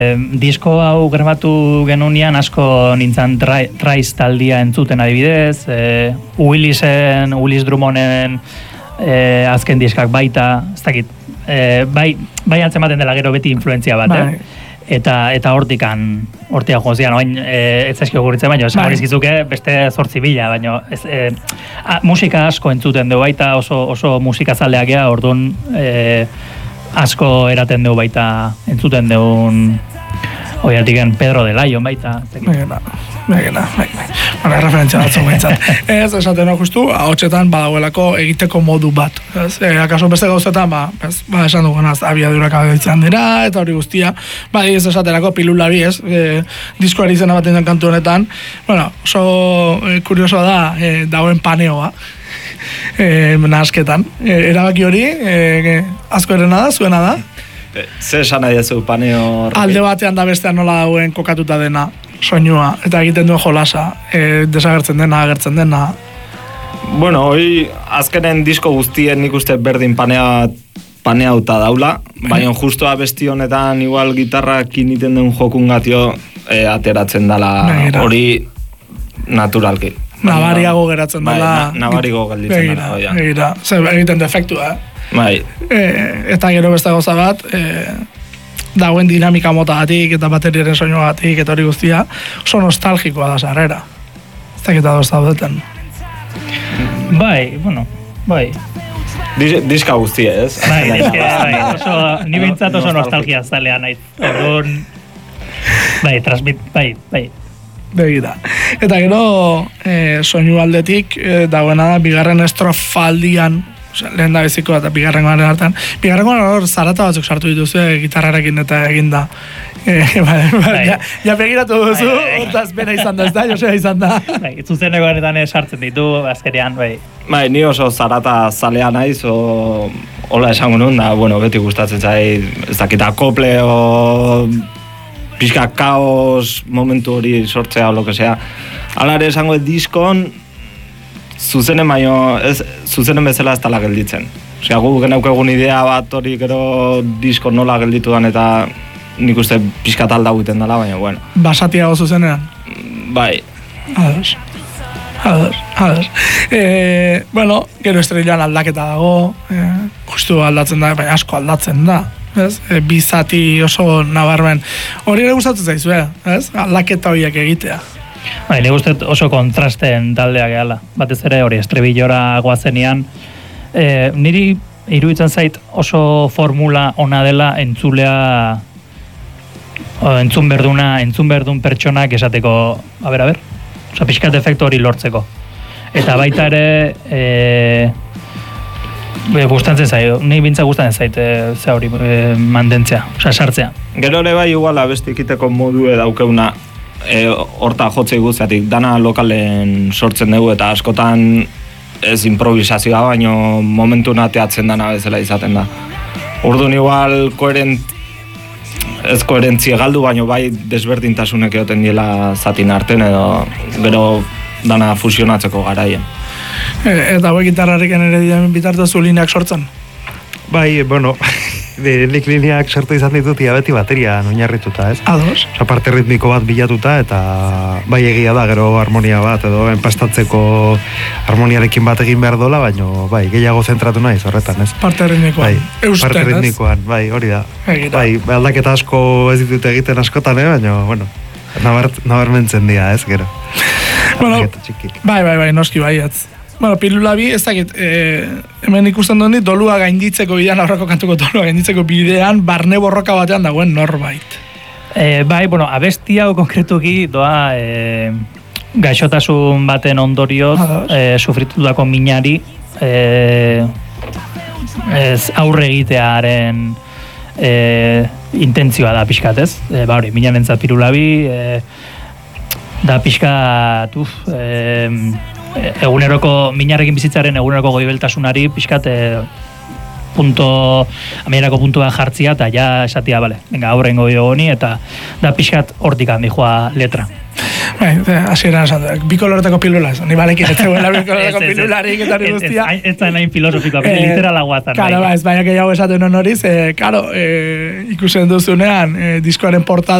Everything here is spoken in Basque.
Disko hau grabatu genunean asko nintzen Traiz taldia entzuten adibidez, Willis Drummonden azken diskak baita, ez dakit, bai atzematen dela gero beti influentzia bat, eta hortikan jozian, oain ez zaizkio guritzen, baina esan horizkizuke beste 8,000, baina musika asko entzuten dugu baita, oso musikazaleak gea, orduan asko eraten dugu baita entzuten dugun oiatiken Pedro de Layon baita. Begena. Referentzia batzuk behintzat. Ez, esaten justu, ahotsetan badagoelako egiteko modu bat. Akaso beste gauzetan, esan dugunaz, abiadurak abeditzen dira, eta hori guztia. Ez esaterako pilula bi, ez, diskoari izena bat den kantu honetan. Oso kuriosoa da, dagoen paneoa. Nahasketan. Erabaki hori, asko erena da, zuena da. Zer esan nahi dezu paneo... Alde batean da bestean nola dauen kokatuta dena, soinua, eta egiten duen jolasa, desagertzen dena, agertzen dena. Bueno, hoi azkenen disko guztien nik uste berdin paneauta daula, baina justo abesti honetan igual gitarrak initen den jokungatio ateratzen dela hori naturalki. Nabariago geratzen dela. Nabariago gelditzen dela. Egira, egiten defektua, Bai. Eta gero beste gauza bat, dagoen dinamika motagatik eta bateriaren soinuagatik eta hori guztia, oso nostalgikoa da sarrera. Ez dakita doz daudeten. Bai. Diska guztia, ez? Bai, oso, ni bintzat oso nostalgia zalea nahi. Orduan, bai. Begira. Eta gero, soinu aldetik, dagoena da, bigarren estrofaldian, lehen da beziko eta bigarrengoaren hartan. Bigarrengoan hor zarata batzuk sartu dituzu gitarrarekin eta eginda. Ja begiratu duzu, hortaz bera izan da, ez da, Josea izan da. Zuzenekoaretan sartzen ditu, azkerean, bai. Bai, ni oso zarata zalea naiz, hola esango nun, da, beti gustatzen zai, ez dakita kople, pixka kaos, momentu hori sortzea, o lo que sea. Alare esango diskon, zuzenen bezala ez tala gelditzen. Osea, gu genauke egun idea bat hori gero disko nola gelditu dan eta nik uste pixka talda guiten dela, baina, bueno. Basatiago zuzenean? Bai. Ados. Gero estrelloan aldaketa dago, justu aldatzen da, baina asko aldatzen da. Bizati oso nabarmen. Hori ere gustatzen zaizu, ez? Aldaketa horiek egitea. Bai, nik uste oso kontrasten taldea gehala. Batez ere hori estribillora goazenean. Niri iruditzen zait oso formula ona dela entzulea entzun berdun pertsonak esateko, a ber, oza, pixkat efektu hori lortzeko. Eta baita ere gustatzen zait, ni bintza gustatzen zait ze hori mantentzea, oza, sartzea. Gero ere bai igual abesti egiteko modu daukeuna horta jotzei guztiatik, dana lokalen sortzen dugu eta askotan ez improvisazioa, baino momentu nateatzen dana bezala izaten da. Orduan igual ez koherentzia galdu, baino bai desberdintasunek egoten diela zatin arten edo gero dana fusionatzeko garaien. Eta bai gitarrarekin ere bitartu zu lineak sortzen? Bai, nik lineak sortu izan ditut beti baterian oinarrituta, ez? Ados. Parte ritmiko bat bilatuta eta bai egia da gero harmonia bat edo enpastatzeko harmoniarekin bat egin behar dola, baino bai, gehiago zentratu naiz horretan, ez? Parte ritmikoan. Parte ritmikoan, bai, hori da. Bai, aldaketa asko ez ditut egiten askotan, baino, bueno, nabarmentzen dira, ez, gero. Bai, noski baietz. Pilula bi, ez dakit, hemen ikusten duen dit, dolua gainditzeko bidean, aurreko kantuko dolua gainditzeko bidean, barne borroka batean dagoen norbait. Bai, abesti hau konkretuki doa gaixotasun baten ondorioz sufritutako minari aurre egitearen intentzioa da pixkat, ez? Hori, minarentzat Pilula bi, da pixkat, eguneroko minarekin bizitzaren eguneroko goibeltasunari pixkat amierako puntua jartzia eta ja esatia, bale, venga, aurrengo honi eta da pixkat hortik handi joa letra. hasieran esan dut, bi kolorretako pilula esan, ni balekin ez zegoela bi kolorretako pilularik eta hori guztia. Ez da nahin filosofikoa, literala guazan. Claro, ez baina gehiago esaten honoriz, ikusen duzunean, diskoaren portada